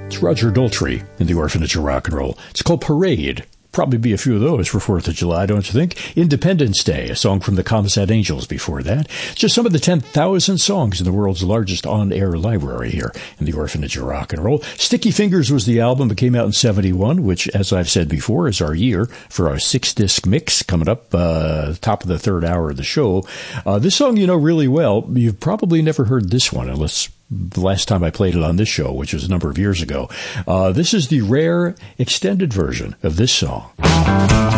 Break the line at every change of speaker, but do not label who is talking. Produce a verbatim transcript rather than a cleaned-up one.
It's Roger Daltrey in the Orphanage of Rock and Roll. It's called Parade. Probably be a few of those for fourth of July, don't you think? Independence Day, a song from the Comsat Angels before that. Just some of the ten thousand songs in the world's largest on-air library here in the Orphanage of Rock and Roll. Sticky Fingers was the album that came out in seventy-one, which, as I've said before, is our year for our six-disc mix coming up uh top of the third hour of the show. Uh, this song you know really well. You've probably never heard this one unless the last time I played it on this show, which was a number of years ago. Uh, this is the rare extended version of this song.